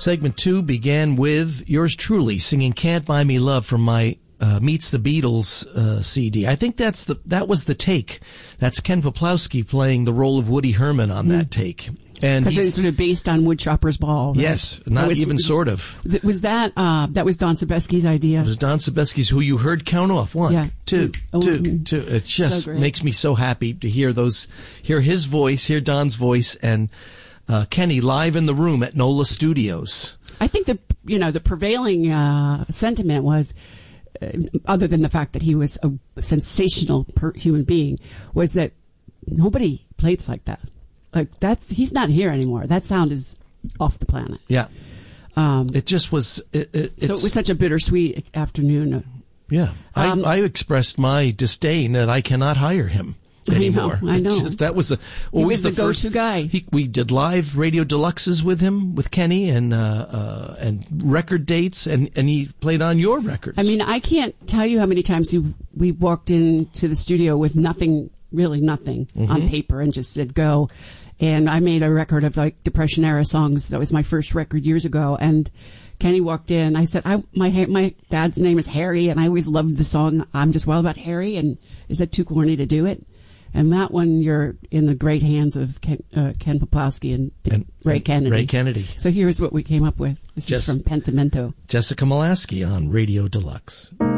Segment 2 began with yours truly singing Can't Buy Me Love from my Meets the Beatles CD. I think that was the take. That's Ken Poplawski playing the role of Woody Herman on that take. Because it was sort of based on Woodchopper's Ball. Right? Yes, sort of. Was that was Don Sebesky's idea? It was Don Sebesky's, who you heard count off. 1, 2, 2, 2. It just makes me so happy to hear his voice, hear Don's voice, and Kenny live in the room at NOLA Studios. I think the prevailing sentiment was, other than the fact that he was a sensational human being, was that nobody plays like that. Like he's not here anymore. That sound is off the planet. Yeah. It just was. So it was such a bittersweet afternoon. Yeah. I expressed my disdain that I cannot hire him anymore. I know. That was he was the go-to guy. We did live Radio Deluxes with him, with Kenny, and record dates, and he played on your records. I mean, I can't tell you how many times we walked into the studio with nothing on paper and just said go. And I made a record of like Depression era songs. That was my first record years ago. And Kenny walked in. I said, my dad's name is Harry, and I always loved the song I'm Just Wild About Harry. And is that too corny to do it? And that one, you're in the great hands of Ken Poplawski and Ray Kennedy. Ray Kennedy. So here's what we came up with. This is from Pentimento. Jessica Molaskey on Radio Deluxe.